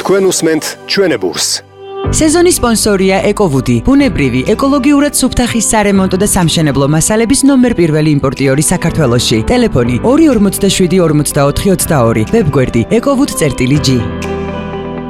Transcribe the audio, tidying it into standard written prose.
თქვენ უსმენთ ჩვენებურს. სეზონის სპონსორია ეკოვუდი, ბუნებრივი, ეკოლოგიურად სუფთა ხის სარემონტო და სამშენებლო მასალების ნომერ პირველი იმპორტიორი საქართველოში. ტელეფონი 247 44 22, ვებგვერდი ekovud.g.